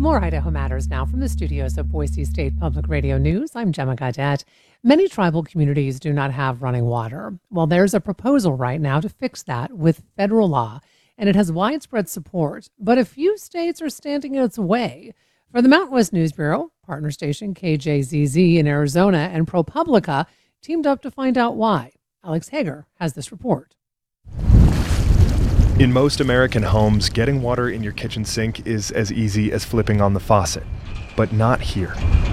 More Idaho Matters now from the studios of Boise State Public Radio News. I'm Gemma Gaudette. Many tribal communities do not have running water. Well, there's a proposal right now to fix that with federal law, and it has widespread support. But a few states are standing in its way. For the Mountain West News Bureau, partner station KJZZ in Arizona and ProPublica teamed up to find out why. Alex Hager has this report. In most American homes, getting water in your kitchen sink is as easy as flipping on the faucet, but not here.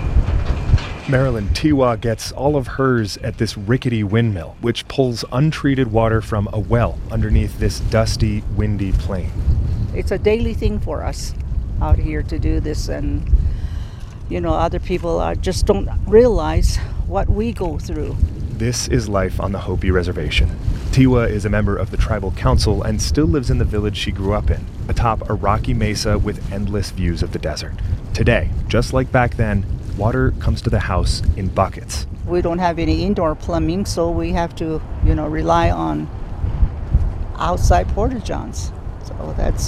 Marilyn Tiwa gets all of hers at this rickety windmill, which pulls untreated water from a well underneath this dusty, windy plain. It's a daily thing for us out here to do this, and other people just don't realize what we go through. This is life on the Hopi Reservation. Tiwa is a member of the tribal council and still lives in the village she grew up in, atop a rocky mesa with endless views of the desert. Today, just like back then, water comes to the house in buckets. We don't have any indoor plumbing, so we have to, rely on outside porta-johns. So that's,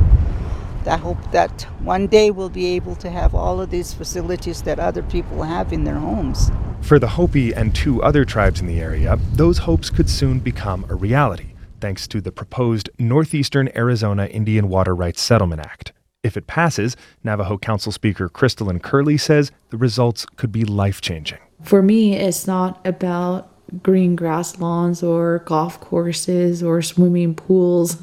I hope that one day we'll be able to have all of these facilities that other people have in their homes. For the Hopi and two other tribes in the area, those hopes could soon become a reality, thanks to the proposed Northeastern Arizona Indian Water Rights Settlement Act. If it passes, Navajo Council Speaker Crystalline Curley says the results could be life-changing. For me, it's not about green grass lawns or golf courses or swimming pools.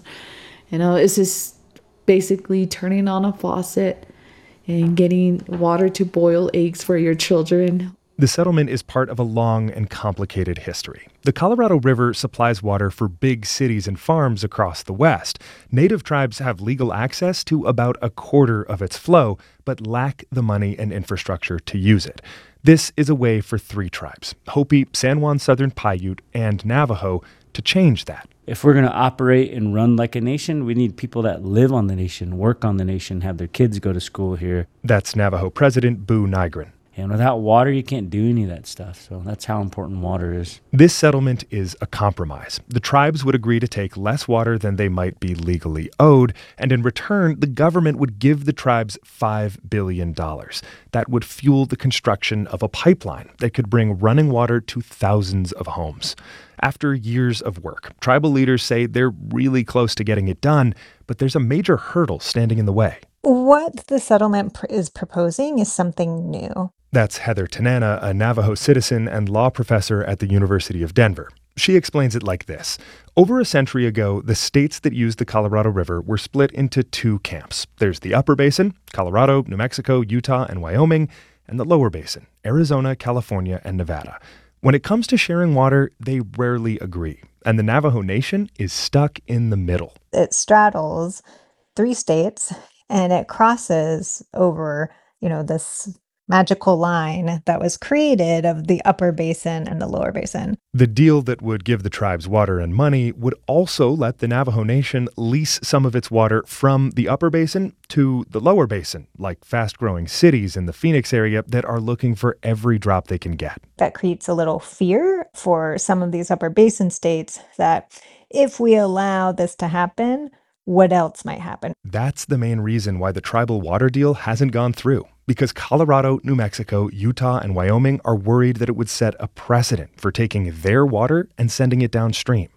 It's just basically turning on a faucet and getting water to boil eggs for your children. The settlement is part of a long and complicated history. The Colorado River supplies water for big cities and farms across the West. Native tribes have legal access to about a quarter of its flow, but lack the money and infrastructure to use it. This is a way for three tribes, Hopi, San Juan Southern Paiute, and Navajo, to change that. If we're going to operate and run like a nation, we need people that live on the nation, work on the nation, have their kids go to school here. That's Navajo President Boo Nygren. And without water, you can't do any of that stuff. So that's how important water is. This settlement is a compromise. The tribes would agree to take less water than they might be legally owed, and in return, the government would give the tribes $5 billion. That would fuel the construction of a pipeline that could bring running water to thousands of homes. After years of work, tribal leaders say they're really close to getting it done, but there's a major hurdle standing in the way. What the settlement is proposing is something new. That's Heather Tanana, a Navajo citizen and law professor at the University of Denver. She explains it like this. Over a century ago, the states that used the Colorado River were split into two camps. There's the upper basin, Colorado, New Mexico, Utah, and Wyoming, and the lower basin, Arizona, California, and Nevada. When it comes to sharing water, they rarely agree, and the Navajo Nation is stuck in the middle. It straddles three states, and it crosses over, this magical line that was created of the upper basin and the lower basin. The deal that would give the tribes water and money would also let the Navajo Nation lease some of its water from the upper basin to the lower basin, like fast-growing cities in the Phoenix area that are looking for every drop they can get. That creates a little fear for some of these upper basin states that if we allow this to happen, what else might happen? That's the main reason why the tribal water deal hasn't gone through. Because Colorado, New Mexico, Utah, and Wyoming are worried that it would set a precedent for taking their water and sending it downstream.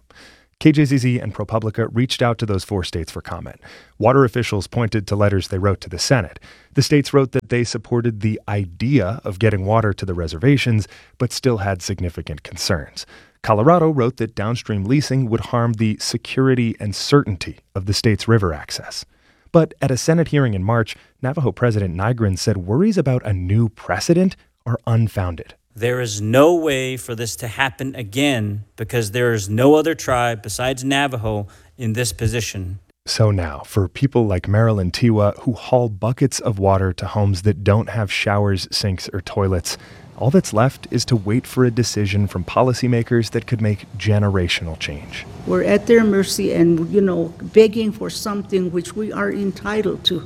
KJZZ and ProPublica reached out to those four states for comment. Water officials pointed to letters they wrote to the Senate. The states wrote that they supported the idea of getting water to the reservations, but still had significant concerns. Colorado wrote that downstream leasing would harm the security and certainty of the state's river access. But at a Senate hearing in March, Navajo President Nygren said worries about a new precedent are unfounded. There is no way for this to happen again because there is no other tribe besides Navajo in this position. So now, for people like Marilyn Tiwa who haul buckets of water to homes that don't have showers, sinks, or toilets, all that's left is to wait for a decision from policymakers that could make generational change. We're at their mercy and, begging for something which we are entitled to.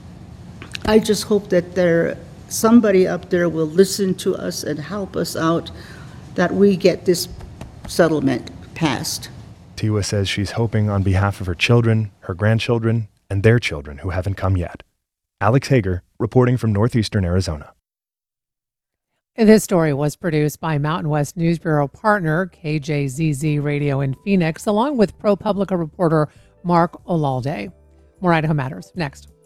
I just hope that somebody up there will listen to us and help us out, that we get this settlement passed. Tiwa says she's hoping on behalf of her children, her grandchildren, and their children who haven't come yet. Alex Hager, reporting from northeastern Arizona. This story was produced by Mountain West News Bureau partner KJZZ Radio in Phoenix, along with ProPublica reporter Mark Olalde. More Idaho Matters next.